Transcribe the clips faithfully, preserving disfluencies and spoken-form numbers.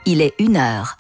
il est une heure.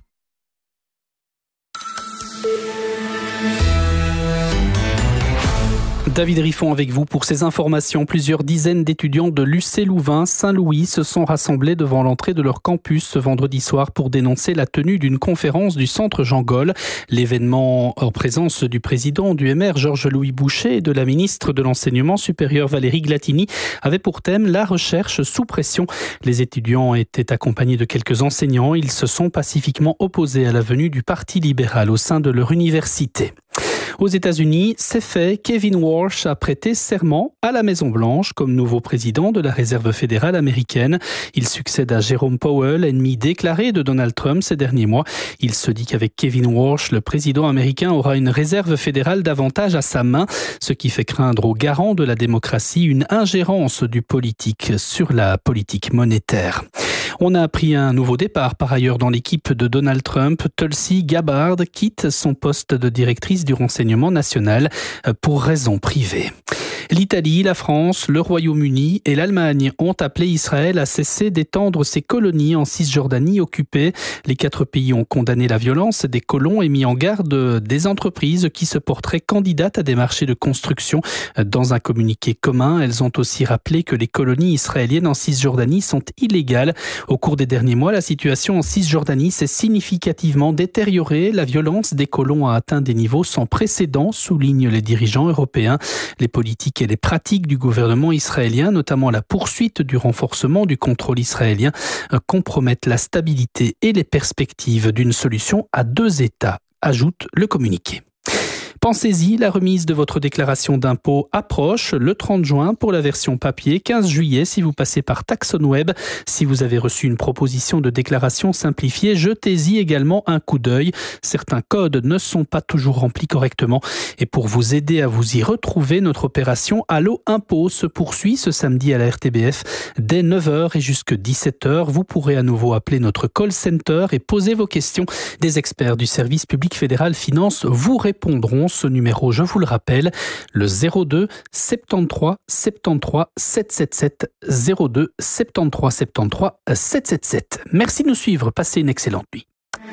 David Riffon avec vous pour ces informations. Plusieurs dizaines d'étudiants de l'U C Louvain Saint-Louis se sont rassemblés devant l'entrée de leur campus ce vendredi soir pour dénoncer la tenue d'une conférence du Centre Jean Gol. L'événement, en présence du président du M R Georges-Louis Boucher et de la ministre de l'Enseignement supérieur Valérie Glatini, avait pour thème la recherche sous pression. Les étudiants étaient accompagnés de quelques enseignants. Ils se sont pacifiquement opposés à la venue du Parti libéral au sein de leur université. Aux États-Unis, c'est fait, Kevin Walsh a prêté serment à la Maison-Blanche comme nouveau président de la Réserve fédérale américaine. Il succède à Jerome Powell, ennemi déclaré de Donald Trump ces derniers mois. Il se dit qu'avec Kevin Walsh, le président américain aura une réserve fédérale davantage à sa main, ce qui fait craindre aux garants de la démocratie une ingérence du politique sur la politique monétaire. On a appris un nouveau départ par ailleurs dans l'équipe de Donald Trump. Tulsi Gabbard quitte son poste de directrice du renseignement national pour raisons privées. L'Italie, la France, le Royaume-Uni et l'Allemagne ont appelé Israël à cesser d'étendre ses colonies en Cisjordanie occupée. Les quatre pays ont condamné la violence des colons et mis en garde des entreprises qui se porteraient candidates à des marchés de construction. Dans un communiqué commun, elles ont aussi rappelé que les colonies israéliennes en Cisjordanie sont illégales. Au cours des derniers mois, la situation en Cisjordanie s'est significativement détériorée. La violence des colons a atteint des niveaux sans précédent, soulignent les dirigeants européens. Les politiques et les pratiques du gouvernement israélien, notamment la poursuite du renforcement du contrôle israélien, compromettent la stabilité et les perspectives d'une solution à deux États, ajoute le communiqué. Pensez-y, la remise de votre déclaration d'impôt approche le trente juin pour la version papier, quinze juillet si vous passez par TaxonWeb. Si vous avez reçu une proposition de déclaration simplifiée, jetez-y également un coup d'œil. Certains codes ne sont pas toujours remplis correctement. Et pour vous aider à vous y retrouver, notre opération Allo Impôt se poursuit ce samedi à la R T B F dès neuf heures et jusqu'à dix-sept heures. Vous pourrez à nouveau appeler notre call center et poser vos questions. Des experts du service public fédéral Finance vous répondront. Ce numéro, je vous le rappelle, le zéro deux soixante-treize soixante-treize sept cent soixante-dix-sept, zéro deux soixante-treize soixante-treize sept cent soixante-dix-sept. Merci de nous suivre, passez une excellente nuit.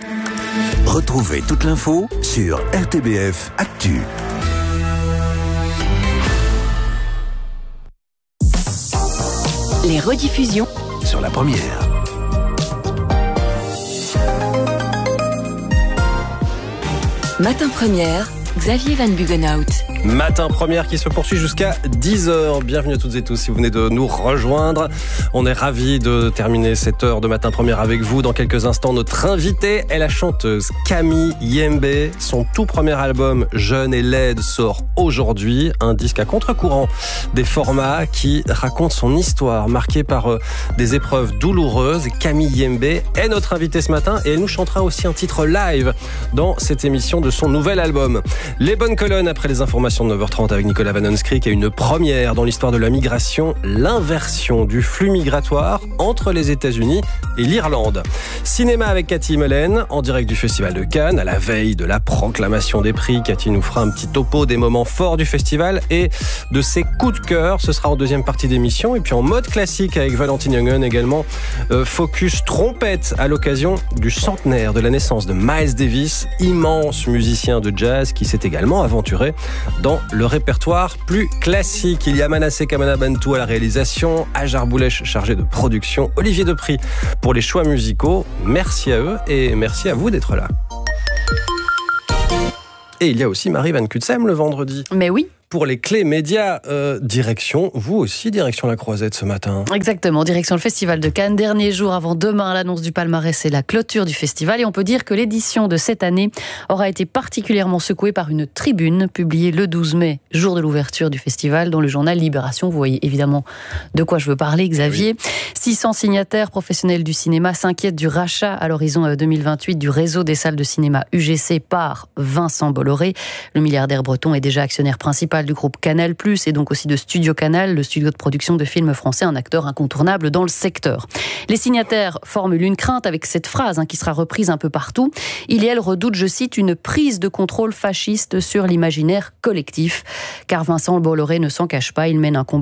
Retrouvez toute l'info sur R T B F Actu. Les rediffusions Sur la première. Matin Première, Xavier Van Buggenhout. Matin Première qui se poursuit jusqu'à dix heures. Bienvenue à toutes et tous si vous venez de nous rejoindre. On est ravis de terminer cette heure de Matin Première avec vous. Dans quelques instants, notre invitée est la chanteuse Camille Yembe. Son tout premier album, Jeune et laide, sort aujourd'hui. Un disque à contre-courant des formats qui raconte son histoire marquée par des épreuves douloureuses. Camille Yembe est notre invitée ce matin et elle nous chantera aussi un titre live dans cette émission de son nouvel album. Les bonnes colonnes après les informations de neuf heures trente avec Nicolas Van Onskrik et une première dans l'histoire de la migration, l'inversion du flux migratoire entre les États-Unis et l'Irlande. Cinéma avec Cathy Mellen en direct du Festival de Cannes à la veille de la proclamation des prix. Cathy nous fera un petit topo des moments forts du festival et de ses coups de cœur. Ce sera en deuxième partie d'émission et puis en mode classique avec Valentine Jungen également. Euh, focus trompette à l'occasion du centenaire de la naissance de Miles Davis, immense musicien de jazz qui s'est également aventuré dans le répertoire plus classique. Il y a Manasseh Kamana Bantou à la réalisation, Ajar Boulech chargé de production, Olivier Depry pour les choix musicaux. Merci à eux et merci à vous d'être là. Et il y a aussi Marie Van Kutsem le vendredi. Mais oui. Pour les clés médias, euh, direction, vous aussi, direction la Croisette ce matin. Exactement, direction le Festival de Cannes. Dernier jour avant demain, l'annonce du palmarès et la clôture du festival. Et on peut dire que l'édition de cette année aura été particulièrement secouée par une tribune publiée le douze mai, jour de l'ouverture du festival, dans le journal Libération. Vous voyez évidemment de quoi je veux parler, Xavier. Oui. six cents signataires professionnels du cinéma s'inquiètent du rachat à l'horizon deux mille vingt-huit du réseau des salles de cinéma U G C par Vincent Bolloré. Le milliardaire breton est déjà actionnaire principal du groupe Canal plus, et donc aussi de Studio Canal, le studio de production de films français, un acteur incontournable dans le secteur. Les signataires formulent une crainte avec cette phrase hein, qui sera reprise un peu partout. Il et elle redoutent, je cite, une prise de contrôle fasciste sur l'imaginaire collectif. Car Vincent Bolloré ne s'en cache pas, il mène un combat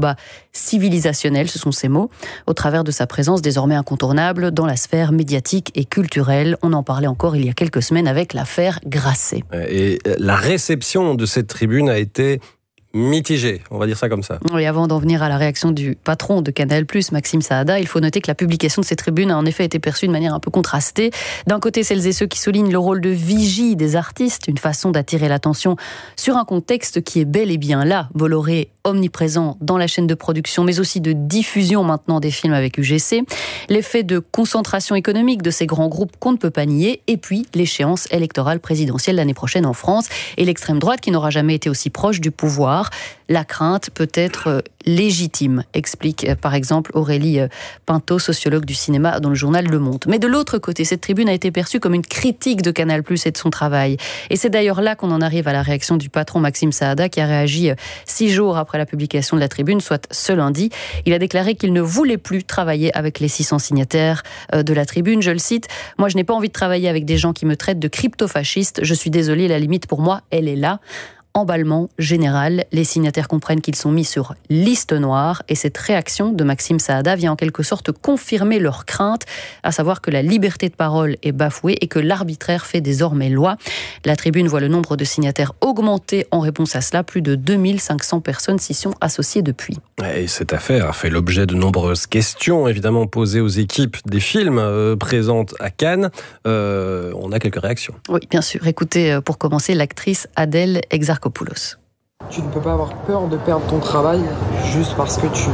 civilisationnelle, ce sont ces mots, au travers de sa présence désormais incontournable dans la sphère médiatique et culturelle. On en parlait encore il y a quelques semaines avec l'affaire Grasset. Et la réception de cette tribune a été mitigé, on va dire ça comme ça. Et avant d'en venir à la réaction du patron de Canal plus, Maxime Saada, il faut noter que la publication de ces tribunes a en effet été perçue de manière un peu contrastée. D'un côté, celles et ceux qui soulignent le rôle de vigie des artistes, une façon d'attirer l'attention sur un contexte qui est bel et bien là, Bolloré omniprésent dans la chaîne de production, mais aussi de diffusion maintenant des films avec U G C, l'effet de concentration économique de ces grands groupes qu'on ne peut pas nier, et puis l'échéance électorale présidentielle l'année prochaine en France, et l'extrême droite qui n'aura jamais été aussi proche du pouvoir. La crainte peut être légitime, explique par exemple Aurélie Pinto, sociologue du cinéma dans le journal Le Monde. Mais de l'autre côté, cette tribune a été perçue comme une critique de Canal plus et de son travail. Et c'est d'ailleurs là qu'on en arrive à la réaction du patron Maxime Saada, qui a réagi six jours après la publication de la tribune, soit ce lundi. Il a déclaré qu'il ne voulait plus travailler avec les six cents signataires de la tribune. Je le cite, « Moi, je n'ai pas envie de travailler avec des gens qui me traitent de crypto-fasciste. Je suis désolé, la limite pour moi, elle est là. » Emballement général, les signataires comprennent qu'ils sont mis sur liste noire et cette réaction de Maxime Saada vient en quelque sorte confirmer leur crainte, à savoir que la liberté de parole est bafouée et que l'arbitraire fait désormais loi. La tribune voit le nombre de signataires augmenter en réponse à cela. Plus de deux mille cinq cents personnes s'y sont associées depuis. Et cette affaire a fait l'objet de nombreuses questions, évidemment posées aux équipes des films euh, présentes à Cannes. Euh, on a quelques réactions. Oui, bien sûr. Écoutez, pour commencer, l'actrice Adèle Exarchopoulos. Tu ne peux pas avoir peur de perdre ton travail juste parce que tu,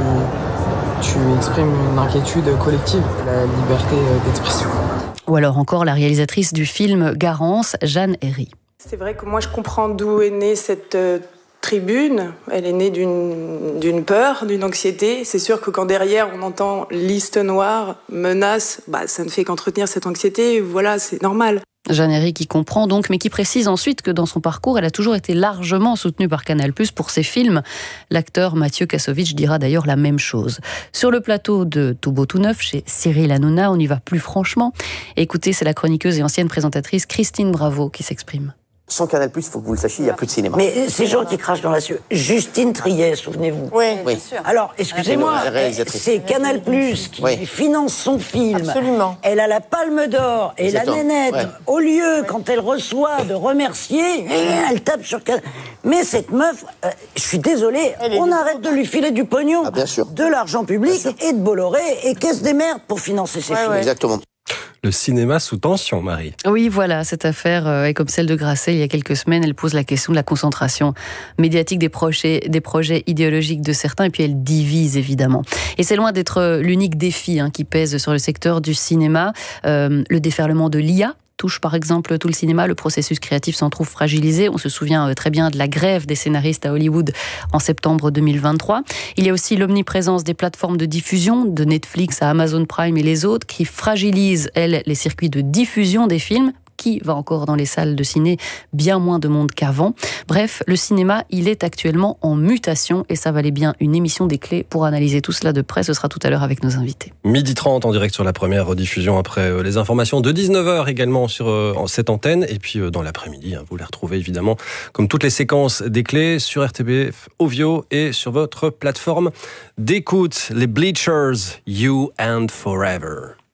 tu exprimes une inquiétude collective, la liberté d'expression. Ou alors encore la réalisatrice du film Garance, Jeanne Herry. C'est vrai que moi je comprends d'où est née cette euh, tribune. Elle est née d'une, d'une peur, d'une anxiété. C'est sûr que quand derrière on entend liste noire, menace, bah, ça ne fait qu'entretenir cette anxiété. Voilà, c'est normal. Jeanne Herry qui comprend donc, mais qui précise ensuite que dans son parcours, elle a toujours été largement soutenue par Canal plus pour ses films. L'acteur Mathieu Kassovitch dira d'ailleurs la même chose. Sur le plateau de Tout beau tout neuf, chez Cyril Hanouna, on y va plus franchement. Écoutez, c'est la chroniqueuse et ancienne présentatrice Christine Bravo qui s'exprime. Sans Canal plus, il faut que vous le sachiez, il n'y a plus de cinéma. Mais ces gens qui crachent dans la sueur, Justine Triet, souvenez-vous. Oui, oui. Bien sûr. Alors, excusez-moi, c'est Canal plus qui oui. finance son film. Absolument. Elle a la Palme d'Or et Exactement. la nénette, ouais. au lieu, ouais. quand elle reçoit, de remercier, elle tape sur Canal. Mais cette meuf, euh, je suis désolé, on arrête de lui filer du pognon, ah, bien sûr. de l'argent public et de Bolloré, et qu'est-ce des merdes pour financer ces ouais, films. Ouais. Exactement. Le cinéma sous tension, Marie. Oui, voilà, cette affaire est comme celle de Grasset il y a quelques semaines. Elle pose la question de la concentration médiatique des projets, des projets idéologiques de certains, et puis elle divise évidemment. Et c'est loin d'être l'unique défi hein, qui pèse sur le secteur du cinéma. Euh, le déferlement de l'I A touche par exemple tout le cinéma, le processus créatif s'en trouve fragilisé. On se souvient très bien de la grève des scénaristes à Hollywood en septembre deux mille vingt-trois. Il y a aussi l'omniprésence des plateformes de diffusion, de Netflix à Amazon Prime et les autres, qui fragilisent, elles, les circuits de diffusion des films. Qui va encore dans les salles de ciné? Bien moins de monde qu'avant. Bref, le cinéma, il est actuellement en mutation et ça valait bien une émission des clés pour analyser tout cela de près. Ce sera tout à l'heure avec nos invités. midi trente en direct sur la première rediffusion après les informations de dix-neuf heures également sur euh, cette antenne. Et puis euh, dans l'après-midi, hein, vous les retrouvez évidemment comme toutes les séquences des clés sur R T B F, Ovio et sur votre plateforme d'écoute. Les Bleachers, You and Forever.